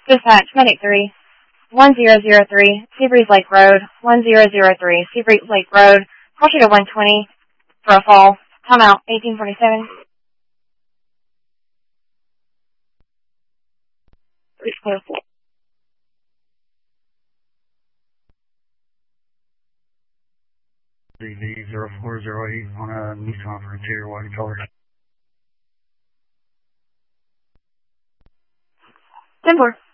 Dispatch, Medic 3, 1003, Seabreeze Lake Road, 1003, Seabreeze Lake Road, approaching to 120 for a fall. Timeout, 1847. DD0408 on a Nissan Frontier white color. 10-4.